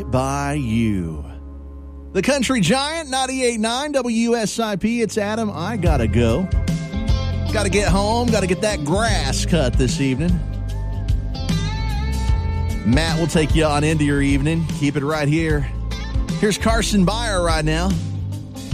By you. The Country Giant, 98.9 WSIP. It's Adam. I gotta go. Gotta get home. Gotta get that grass cut this evening. Matt will take you on into your evening. Keep it right here. Here's Carson Beyer right now.